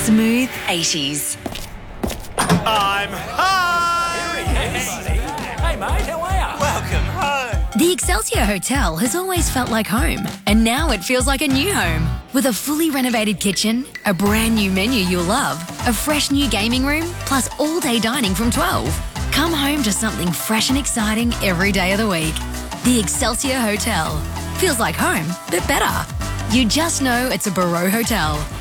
Smooth 80s. I'm home! Hey mate, how are ya? Welcome home! The Excelsior Hotel has always felt like home, and now it feels like a new home. With a fully renovated kitchen, a brand new menu you'll love, a fresh new gaming room, plus all-day dining from 12. Come home to something fresh and exciting every day of the week. The Excelsior Hotel. Feels like home, but better. You just know it's a Barreau Hotel.